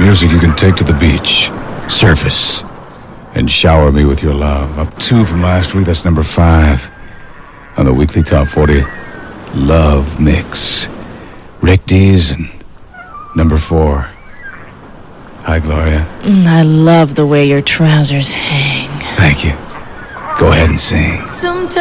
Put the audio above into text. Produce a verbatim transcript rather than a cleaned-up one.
Music you can take to the beach, surface, and shower me with your love. Up two from last week, that's number five on the weekly top forty Love Mix. Rick Dees and number four. Hi, Gloria. Mm, I love the way your trousers hang. Thank you. Go ahead and sing. Sometimes